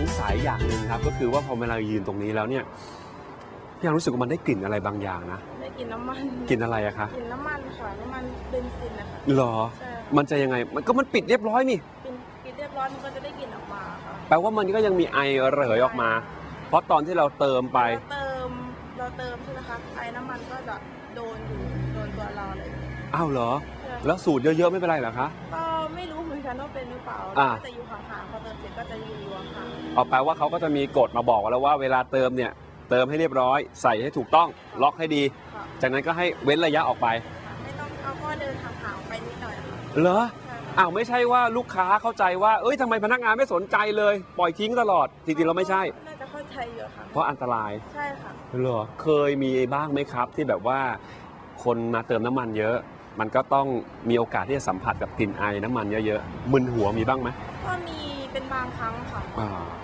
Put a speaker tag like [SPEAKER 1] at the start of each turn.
[SPEAKER 1] สัยอย่างหนึ่งครับก็คือว่าพอเวลายืนตรงนี้แล้วเนี่ยยังรู้สึกว่ามันได้กลิ่นอะไรบางอย่างนะ
[SPEAKER 2] ได้กลิ่นน้ำมัน
[SPEAKER 1] กลิ่นอะไรอะคะ
[SPEAKER 2] กลิ่นน้ำมันค่ะน้ำมันเบนซินนะคะ
[SPEAKER 1] หรอ
[SPEAKER 2] ใช่
[SPEAKER 1] มันจะยังไงมันปิดเรียบร้อยนี่
[SPEAKER 2] กินเรียบร้อยมันก็จะได้กลิ่นออกมาค่ะ
[SPEAKER 1] แปลว่ามันก็ยังมีไอระเหยออกมาเพราะตอนที่เราเติมไป
[SPEAKER 2] เราเติมใช่ไหมคะไอ้น้ำมันก็จะโดนตัวเราเลย
[SPEAKER 1] อ้าวเหรอแล้วสูตรเยอะๆไม่เป็นไรเหรอคะ
[SPEAKER 2] ก็ไม่รู้เหมือนกันว่าเป็นหรือเปล่าก็จะอยู่ห่างๆพอเติมเสร็จก็จะยืนรวมค่ะ
[SPEAKER 1] เอาแปลว่าเขาก็จะมีกฎมาบอกแล้วว่าเวลาเติมเนี่ยเติมให้เรียบร้อยใส่ให้ถูกต้องล็อกให้ดีจากนั้นก็ให้เว้นระยะออกไป
[SPEAKER 2] ไม่ต้องเอาก็เดินห่างๆไปนิดหน่อย
[SPEAKER 1] เหรออ้าวไม่ใช่ว่าลูกค้าเข้าใจว่าเอ้ยทำไมพนักงานไม่สนใจเลยปล่อยทิ้งตลอดจริงๆเราไม่ใช่
[SPEAKER 2] น่าจะเข้าใจอยู่ค่ะ
[SPEAKER 1] เพราะอันตราย
[SPEAKER 2] ใช่ค่ะ
[SPEAKER 1] เหรอเคยมีบ้างไหมครับที่แบบว่าคนมาเติมน้ำมันเยอะมันก็ต้องมีโอกาสที่จะสัมผัสกับกลิ่นไอน้ำมันเยอะๆมึนหัวมีบ้างไหม
[SPEAKER 2] ก็มีเป็นบางครั้งค่ะ